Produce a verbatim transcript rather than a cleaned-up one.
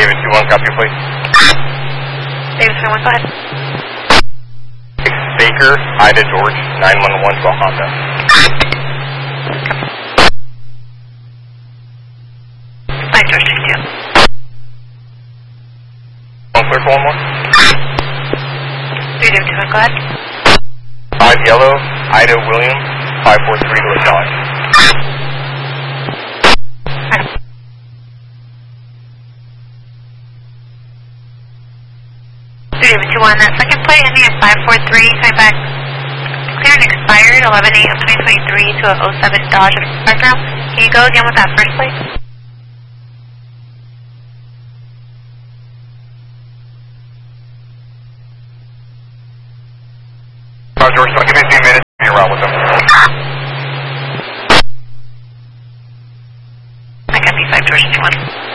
David two one, copy your plate. David two one, go ahead. Baker, Ida George, nine one one to a Honda. Nine George, six two. One clear for one more. Three David two one, go ahead. Five yellow, Ida Williams, five four three to a Dodge. Three David two one, that second plate ending at five four three, coming back clear and expired eleven eight of twenty twenty-three to a oh seven Dodge Spectrum. Can you go again with that first plate? Alright, George, so give me a few minutes to be around with them. I got B five George two one.